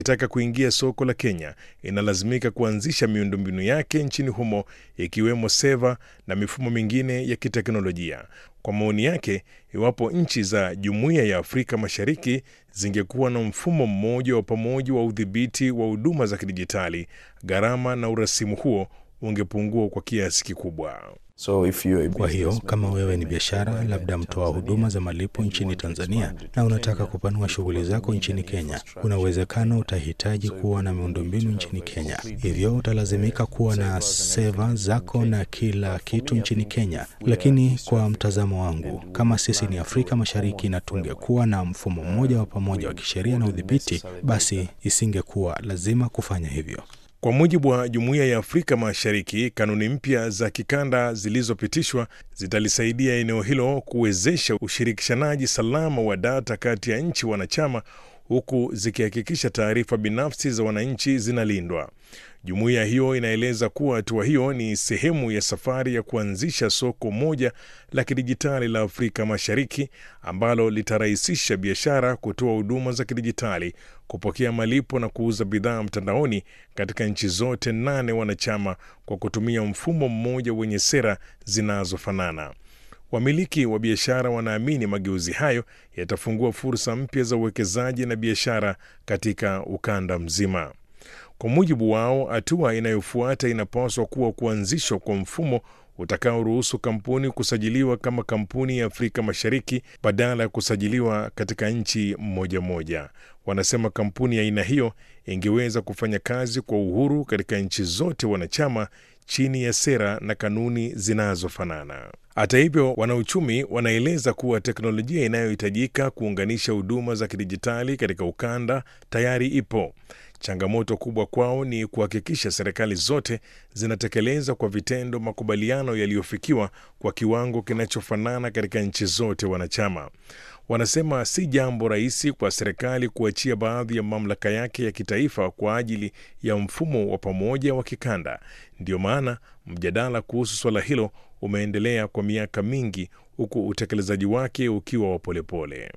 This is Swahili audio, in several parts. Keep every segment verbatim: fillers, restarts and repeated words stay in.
Itaka kuingia soko la Kenya, inalazimika kuanzisha miundombinu yake nchini humo, ikiwemo seva na mifumo mingine ya kiteknolojia. Kwa maoni yake, iwapo nchi za Jumuiya ya Afrika Mashariki zingekuwa na mfumo mmoja wa pamoja wa udhibiti wa huduma za kidijitali, gharama na urasimu huo ungepungua kwa kiasi kikubwa. So if you kwa hiyo kama wewe ni biashara, labda mtoa huduma za malipo nchini Tanzania, na unataka kupanua shughuli zako nchini Kenya, kuna uwezekano utahitaji kuwa na miundombinu nchini Kenya. Hivyo utalazimika kuwa na seva zako na kila kitu nchini Kenya. Lakini kwa mtazamo wangu, kama sisi ni Afrika Mashariki na tungekuwa na mfumo mmoja wa pamoja wa kisheria na udhibiti, basi isingekuwa lazima kufanya hivyo. Kwa mujibu wa Jumuiya ya Afrika Mashariki, kanuni mpya za kikanda zilizopitishwa zitalisaidia eneo hilo kuwezesha ushirikishanaji salama wa data kati ya nchi wanachama, huku zikihakikisha taarifa binafsi za wananchi zinalindwa. Jumuiya hiyo inaeleza kuwa hatua hiyo ni sehemu ya safari ya kuanzisha soko moja la kidijitali la Afrika Mashariki ambalo litarahisisha biashara, kutoa huduma za kidijitali, kupokea malipo na kuuza bidhaa mtandaoni katika nchi zote nane wanachama kwa kutumia mfumo mmoja wenye sera zinazofanana. Wamiliki wa biashara wanaamini mageuzi hayo yatafungua fursa mpya za uwekezaji na biashara katika ukanda mzima. Kwa mujibu wao, hatua inayofuata inapaswa kuwa kuanzishwa kwa mfumo utakaoruhusu kampuni kusajiliwa kama kampuni ya Afrika Mashariki badala ya kusajiliwa katika nchi moja moja. Wanasema kampuni ya aina hiyo ingeweza kufanya kazi kwa uhuru katika nchi zote wanachama chini ya sera na kanuni zinazofanana. Hata hivyo, wanauchumi wanaeleza kuwa teknolojia inayohitajika kuunganisha huduma za kidijitali katika ukanda tayari ipo. Changamoto kubwa kwao ni kuhakikisha serikali zote zinatekeleza kwa vitendo makubaliano yaliyofikiwa kwa kiwango kinachofanana katika nchi zote wanachama. Wanasema si jambo rahisi kwa serikali kuachia baadhi ya mamlaka yake ya kitaifa kwa ajili ya mfumo wa pamoja wa kikanda. Ndio maana mjadala kuhusu swala hilo umeendelea kwa miaka mingi, huku utekelezaji wake ukiwa wa polepole.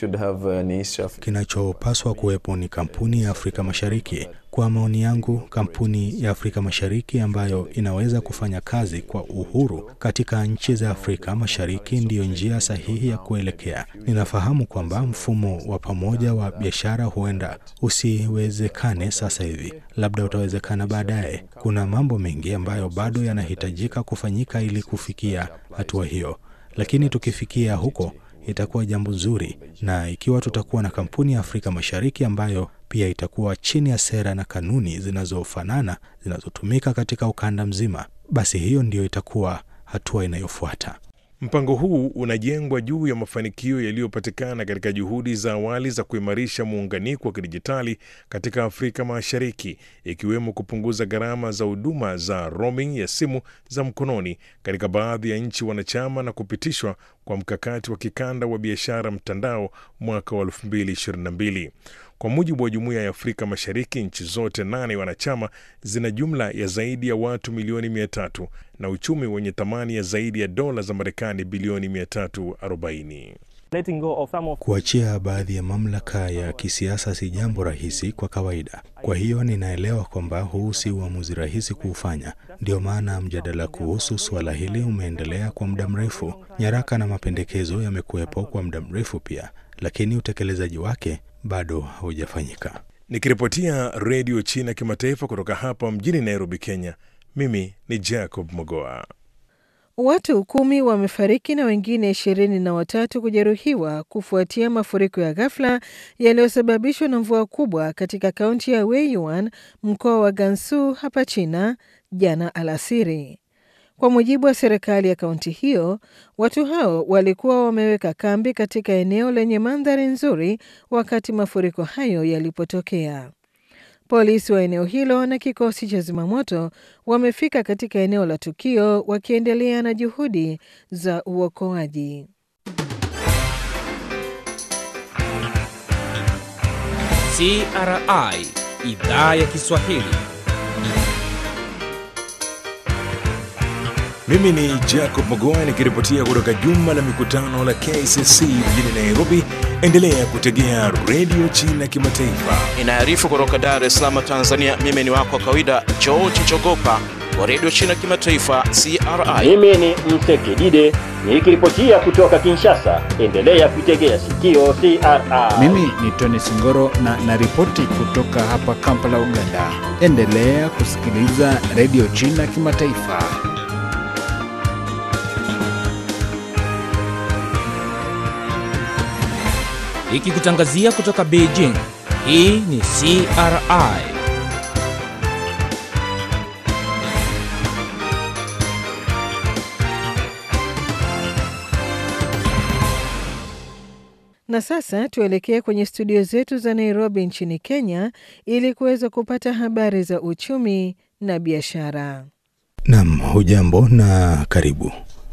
Kinachopaswa kuwepo ni kampuni ya Afrika Mashariki. Kwa maoni yangu, kampuni ya Afrika Mashariki ambayo inaweza kufanya kazi kwa uhuru katika nchi za Afrika Mashariki ndiyo njia sahihi ya kuelekea. Ninafahamu kwamba mfumo wa pamoja wa biashara huenda usiwezekane sasa hivi, labda utawezekana baadaye. Kuna mambo mengi ambayo bado yanahitajika kufanyika ili kufikia hatua hiyo. Lakini tukifikia huko itakuwa jambo zuri, na ikiwa tutakuwa na kampuni ya Afrika Mashariki ambayo pia itakuwa chini ya sera na kanuni zinazofanana zinazotumika katika ukanda mzima, basi hiyo ndio itakuwa hatua inayofuata. Mpango huu unajengwa juu ya mafanikio yaliyopatikana katika juhudi za awali za kuimarisha muunganiko wa kidijitali katika Afrika Mashariki, ikiwemo kupunguza gharama za huduma za roaming ya simu za mkononi katika baadhi ya nchi wanachama na kupitishwa kwa mkakati wa kikanda wa biashara mtandao mwaka wa elfu mbili ishirini na mbili. Kwa mujibu wa Jumuiya ya Afrika Mashariki, nchi zote nane wanachama zina jumla ya zaidi ya watu milioni mia tatu na uchumi wenye thamani ya zaidi ya dola za Marekani bilioni mia tatu arobaini. Kuachia baadhi ya mamlaka ya kisiasa si jambo rahisi kwa kawaida. Kwa hiyo ninaelewa kwamba huu si uamuzi rahisi kuufanya. Ndio maana mjadala kuhusu suala hili umeendelea kwa muda mrefu. Nyaraka na mapendekezo yamekuwepo kwa muda mrefu pia, lakini utekelezaji wake bado haujafanyika. Nikiripotia Radio China Kimataifa kutoka hapa mjini Nairobi, Kenya, mimi ni Jacob Mogoa. Watu kumi wamefariki na wengine ishirini na watatu kujeruhiwa kufuatia mafuriko ya ghafla yaliyosababishwa na mvua kubwa katika kaunti ya Weiyuan, mkoa wa Gansu hapa China, jana alasiri. Kwa mujibu wa serikali ya kaunti hiyo, watu hao walikuwa wameweka kambi katika eneo lenye mandhari nzuri wakati mafuriko hayo yalipotokea. Polisi wa eneo hilo na kikosi cha zimamoto wamefika katika eneo la tukio wakiendelea na juhudi za uokoaji. C R I Idhaa ya Kiswahili. Mimi ni Jacob Magoa nikiripotia kutoka jumba la mikutano la K C C mjini Nairobi. Endelea kutegea Radio China Kimataifa. Inaarifu kutoka Dar es Salaam, Tanzania. Mimi ni wako kawaida George Chogopa wa Radio China Kimataifa C R I. Mimi ni Msekidide nikiripotia kutoka Kinshasa. Endelea kutegea sikio C R I. Mimi ni Tony Singoro na naripoti kutoka hapa Kampala, Uganda. Endelea kusikiliza Radio China Kimataifa. Ikikutangazia kutoka Beijing. Hii ni C R I. Na sasa tuelekee kwenye studio zetu za Nairobi nchini Kenya ili kuweza kupata habari za uchumi na biashara. Naam, hujambo na karibu.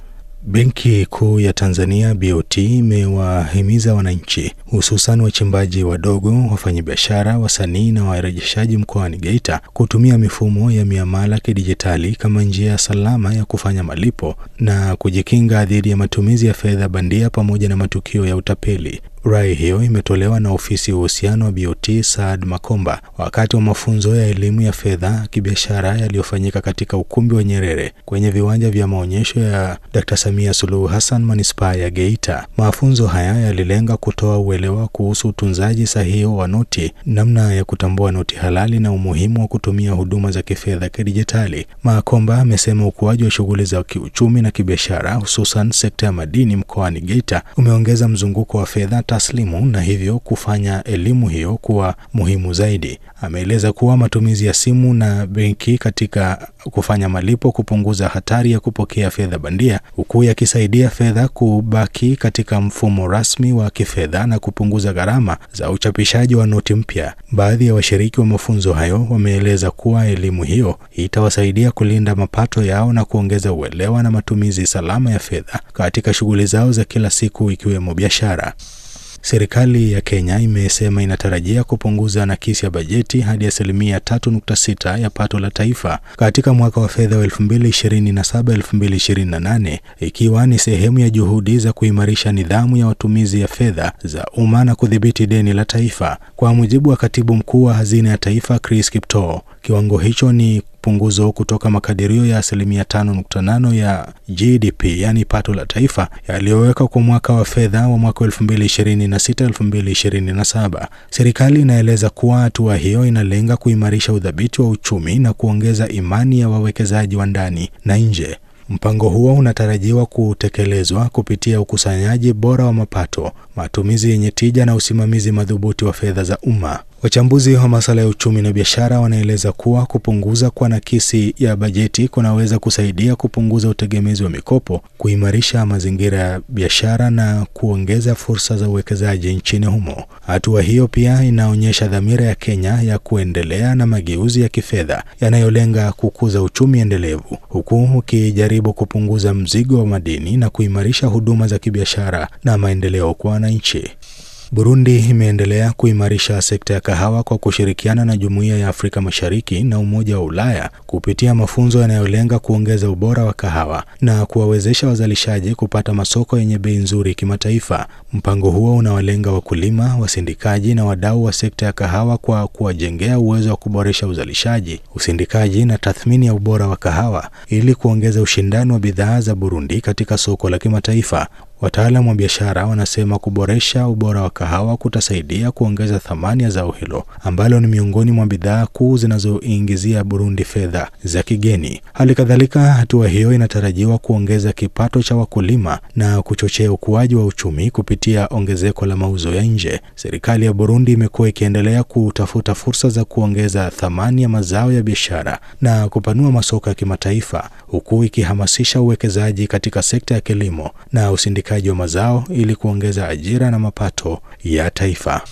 Benki Kuu ya Tanzania B O T imewahimiza wananchi, hususan wachimbaji wadogo, wafanyabiashara, wasanii na warejeshaji mkoani Geita kutumia mifumo ya miamala kidijitali kama njia salama ya kufanya malipo na kujikinga dhidi ya matumizi ya fedha bandia pamoja na matukio ya utapeli. Rai hiyo imetolewa na ofisi ya uhusiano wa B O T Saad Makomba wakati wa mafunzo ya elimu ya fedha kibiashara yaliyofanyika katika ukumbi wa Nyerere kwenye viwanja vya maonyesho ya Daktari Samia Suluhu Hassan Manispaa ya Geita. Mafunzo haya yalilenga kutoa uelewa kuhusu utunzaji sahihi wa noti, namna ya kutambua noti halali na umuhimu wa kutumia huduma za kifedha kidijitali. Makomba amesema ukuaji wa shughuli za kiuchumi na kibiashara, hususan sekta ya madini mkoani Geita, umeongeza mzunguko wa fedha taslimu na hivyo kufanya elimu hiyo kuwa muhimu zaidi. Ameeleza kuwa matumizi ya simu na benki katika kufanya malipo kupunguza hatari ya kupokea fedha bandia, huku yakisaidia fedha kubaki katika mfumo rasmi wa kifedha na kupunguza gharama za uchapishaji wa noti mpya. Baadhi ya washiriki wa mafunzo hayo wameeleza kuwa elimu hiyo itawasaidia kulinda mapato yao na kuongeza uelewa na matumizi salama ya fedha katika shughuli zao za kila siku ikiwemo biashara. Serikali ya Kenya imesema inatarajia kupunguza nakisi ya bajeti hadi asilimia tatu nukta sita ya pato la taifa katika mwaka wa fedha wa elfu mbili ishirini na saba elfu mbili ishirini na nane, ikiwa ni sehemu ya juhudi za kuimarisha nidhamu ya matumizi ya fedha za umma na kudhibiti deni la taifa. Kwa mujibu wa Katibu Mkuu wa Hazina ya Taifa Chris Kiptoo, kiwango hicho ni punguzo kutoka makadirio ya asilimia tano nukta nane ya G D P, yani pato la taifa, yaliyoweka kwa mwaka wa fedha wa mwaka elfu mbili ishirini na sita elfu mbili ishirini na saba. Serikali inaeleza kuwa hatua hiyo inalenga kuimarisha udhabiti wa uchumi na kuongeza imani ya wawekezaji wa ndani na nje. Mpango huo unatarajiwa kutekelezwa kupitia ukusanyaji bora wa mapato, matumizi yenye tija na usimamizi madhubuti wa fedha za umma. Wachambuzi wa masuala ya uchumi na biashara wanaeleza kuwa kupunguza kwa nakisi ya bajeti kunaweza kusaidia kupunguza utegemezi wa mikopo, kuimarisha mazingira ya biashara na kuongeza fursa za uwekezaji nchini humo. Hatua hiyo pia inaonyesha dhamira ya Kenya ya kuendelea na mageuzi ya kifedha yanayolenga kukuza uchumi endelevu, huku ukijaribu kupunguza mzigo wa madeni na kuimarisha huduma za kibiashara na maendeleo kwa wananchi. Burundi imeendelea kuimarisha sekta ya kahawa kwa kushirikiana na Jumuiya ya Afrika Mashariki na Umoja wa Ulaya kupitia mafunzo yanayolenga kuongeza ubora wa kahawa na kuwawezesha wazalishaji kupata masoko yenye bei nzuri kimataifa. Mpango huo unawalenga wakulima, wasindikaji na wadau wa sekta ya kahawa kwa kuwajengea uwezo wa kuboresha uzalishaji, usindikaji na tathmini ya ubora wa kahawa ili kuongeza ushindani wa bidhaa za Burundi katika soko la kimataifa. Wataalamu wa biashara wanasema kuboresha ubora wa kahawa kutasaidia kuongeza thamani ya zao hilo ambalo ni miongoni mwa bidhaa kuu zinazoingizia Burundi fedha za kigeni. Hali kadhalika, hatua hiyo inatarajiwa kuongeza kipato cha wakulima na kuchochea ukuaji wa uchumi kupitia ongezeko la mauzo ya nje. Serikali ya Burundi imekuwa ikiendelea kutafuta fursa za kuongeza thamani ya mazao ya biashara na kupanua masoko ya kimataifa, huku ikihamasisha uwekezaji katika sekta ya kilimo na usindikaji wa mazao ili kuongeza ajira na mapato ya taifa.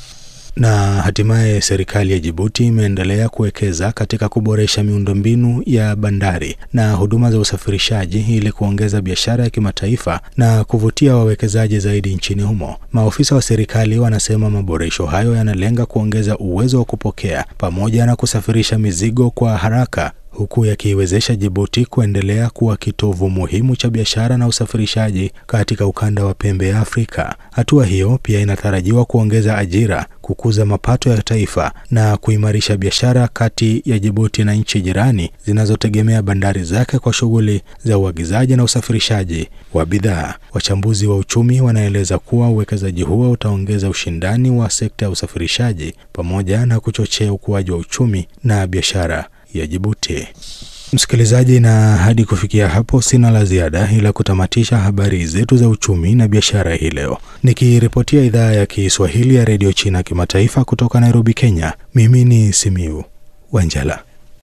Na hatimaye serikali ya Djibouti imeendelea kuwekeza katika kuboresha miundombinu ya bandari na huduma za usafirishaji ili kuongeza biashara ya kimataifa na kuvutia wawekezaji zaidi nchini humo. Maofisa wa serikali wanasema maboresho hayo yanalenga kuongeza uwezo wa kupokea pamoja na kusafirisha mizigo kwa haraka, huku yakiiwezesha Djibouti kuendelea kuwa kitovu muhimu cha biashara na usafirishaji katika ukanda wa pembe ya Afrika. Hatua hiyo pia inatarajiwa kuongeza ajira, kukuza mapato ya taifa na kuimarisha biashara kati ya Djibouti na nchi jirani zinazotegemea bandari zake kwa shughuli za uagizaji na usafirishaji wa bidhaa. Wachambuzi wa uchumi wanaeleza kuwa uwekezaji huo utaongeza ushindani wa sekta ya usafirishaji pamoja na kuchochea ukuaji wa uchumi na biashara ya Djibouti. Msikilizaji, na hadi kufikia hapo sina la ziada ila kutamatisha habari zetu za uchumi na biashara hii leo. Nikiripotia idhaa ya Kiswahili ya Radio China Kimataifa kutoka Nairobi, Kenya, mimi ni Simiu Wanjala.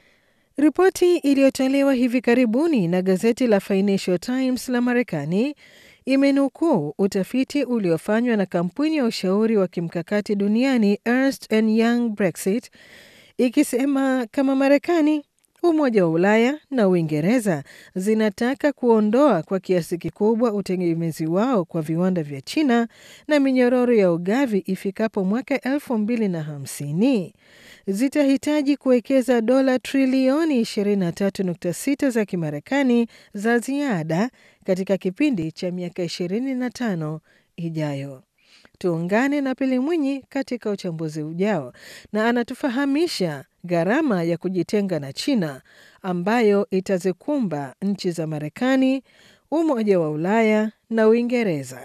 Ripoti iliyotolewa hivi karibuni na gazeti la Financial Times la Marekani imenukuu utafiti uliofanywa na kampuni ya ushauri wa kimkakati duniani Ernst and Young Brexit ikisema kama Marekani, Umoja wa Ulaya na Uingereza zinataka kuondoa kwa kiasi kikubwa utegemezi wao kwa viwanda vya China na minyororo ya ugavi ifikapo mwaka elfu mbili na hamsini, zitahitaji kuwekeza dola trilioni ishirini na tatu nukta sita za Kimarekani za ziada katika kipindi cha miaka ishirini na tano ijayo. Tuungane na Pili Mwinyi katika uchambuzi ujao na anatufahamisha gharama ya kujitenga na China ambayo itazikumba nchi za Marekani, Umoja wa Ulaya na Uingereza.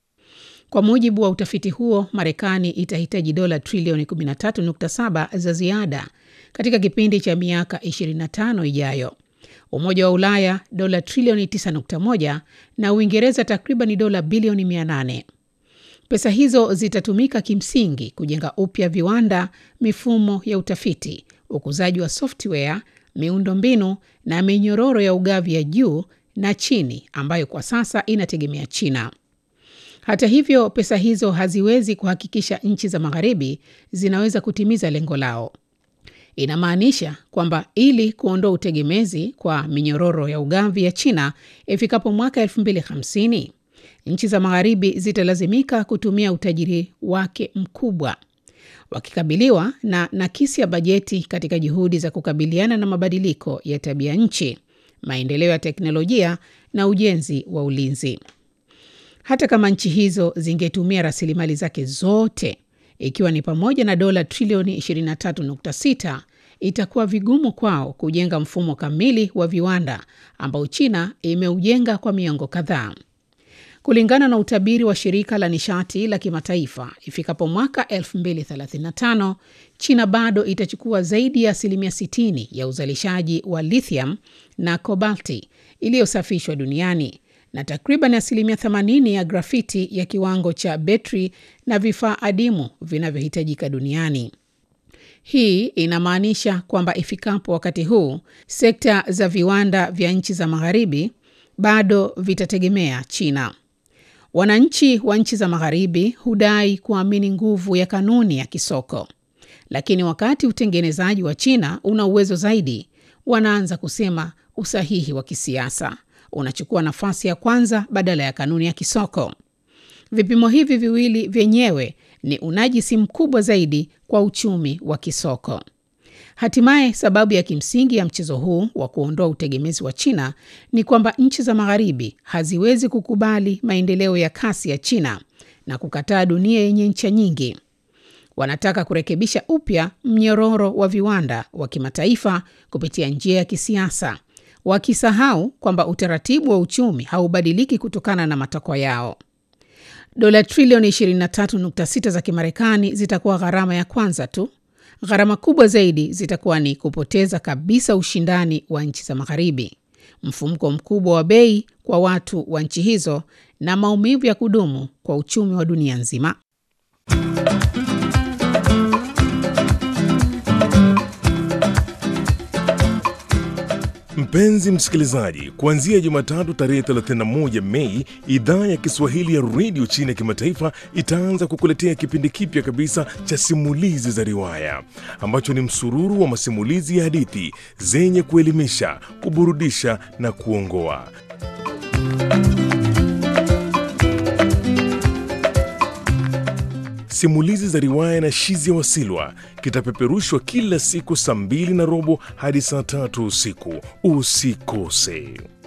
Kwa mujibu wa utafiti huo, Marekani itahitaji dola trilioni kumi na tatu nukta saba za ziada katika kipindi cha miaka ishirini na tano ijayo. Umoja wa Ulaya dola trilioni tisa nukta moja na Uingereza takriban dola bilioni mia nane. Pesa hizo zitatumika kimsingi kujenga upya viwanda, mifumo ya utafiti, ukuzaji wa software, miundombinu na minyororo ya ugavi ya juu na chini ambayo kwa sasa inategemea China. Hata hivyo, pesa hizo haziwezi kuhakikisha nchi za Magharibi zinaweza kutimiza lengo lao. Inamaanisha kwamba ili kuondoa utegemezi kwa minyororo ya ugavi ya China ifikapo mwaka elfu mbili hamsini, nchi za Magharibi zitalazimika kutumia utajiri wake mkubwa, wakikabiliwa na nakisi ya bajeti katika juhudi za kukabiliana na mabadiliko ya tabia nchi, maendeleo ya teknolojia na ujenzi wa ulinzi. Hata kama nchi hizo zingetumia rasilimali zake zote, ikiwa ni pamoja na dola trilioni ishirini na tatu nukta sita, itakuwa vigumu kwao kujenga mfumo kamili wa viwanda ambao China imeujenga kwa miongo kadhaa. Kulingana na utabiri wa shirika la nishati la kimataifa, ifikapo mwaka elfu mbili thelathini na tano, China bado itachukua zaidi ya asilimia sitini ya uzalishaji wa lithium na kobalti iliyosafishwa duniani na takriban asilimia themanini ya grafiti ya kiwango cha betri na vifaa adimu vinavyohitajika duniani. Hii inamaanisha kwamba ifikapo wakati huu, sekta za viwanda vya nchi za Magharibi bado vitategemea China. Wananchi wa nchi za Magharibi hudai kuamini nguvu ya kanuni ya kisoko. Lakini wakati utengenezaji wa China una uwezo zaidi, wanaanza kusema usahihi wa kisiasa unachukua nafasi ya kwanza badala ya kanuni ya kisoko. Vipimo hivi viwili vyenyewe ni unajisi mkubwa zaidi kwa uchumi wa kisoko. Hatimaye, sababu ya kimsingi ya mchezo huu wa kuondoa utegemezi wa China ni kwamba nchi za Magharibi haziwezi kukubali maendeleo ya kasi ya China na kukataa dunia yenye ncha nyingi. Wanataka kurekebisha upya mnyororo wa viwanda wa kimataifa kupitia njia ya kisiasa, wakisahau kwamba utaratibu wa uchumi haubadiliki kutokana na matakwa yao. Dola trilioni ishirini na tatu nukta sita za Kimarekani zitakuwa gharama ya kwanza tu. Gharama kubwa zaidi zitakuwa ni kupoteza kabisa ushindani wa nchi za Magharibi, mfumuko mkubwa wa bei kwa watu wa nchi hizo na maumivu ya kudumu kwa uchumi wa dunia nzima. Mpenzi msikilizaji, kuanzia Jumatatu tarehe thelathini na moja Mei, idhaa ya Kiswahili ya Radio China Kimataifa itaanza kukuletea kipindi kipya kabisa cha simulizi za riwaya, ambacho ni msururu wa masimulizi ya hadithi zenye kuelimisha, kuburudisha na kuongoa. simulizi za riwaya na Shizia Wasilwa kitapeperushwa kila siku saa mbili na robo hadi saa tatu usiku. Usikose.